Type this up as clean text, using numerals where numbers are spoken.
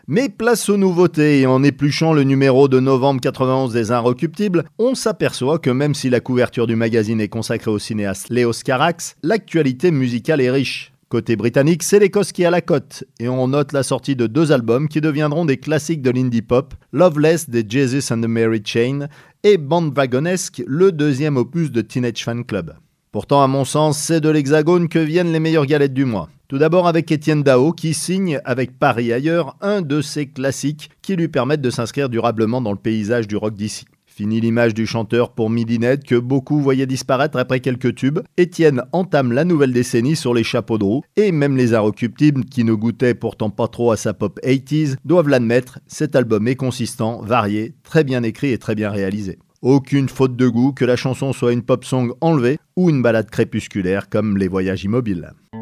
Mais place aux nouveautés et en épluchant le numéro de novembre 91 des Inrecuptibles, on s'aperçoit que même si la couverture du magazine est consacrée au cinéaste Leos Carax, l'actualité musicale est riche. Côté britannique, c'est l'Écosse qui a la cote, et on note la sortie de 2 albums qui deviendront des classiques de l'indie pop, Loveless des Jesus and the Mary Chain et Bandwagonesque, le 2e opus de Teenage Fan Club. Pourtant, à mon sens, c'est de l'Hexagone que viennent les meilleures galettes du mois. Tout d'abord avec Étienne Dao qui signe avec Paris ailleurs un de ses classiques qui lui permettent de s'inscrire durablement dans le paysage du rock d'ici. Fini l'image du chanteur pour Midinette que beaucoup voyaient disparaître après quelques tubes. Étienne entame la nouvelle décennie sur les chapeaux de roue et même les Inrecuptibles qui ne goûtaient pourtant pas trop à sa pop 80s doivent l'admettre, cet album est consistant, varié, très bien écrit et très bien réalisé. Aucune faute de goût, que la chanson soit une pop song enlevée ou une balade crépusculaire comme Les Voyages Immobiles.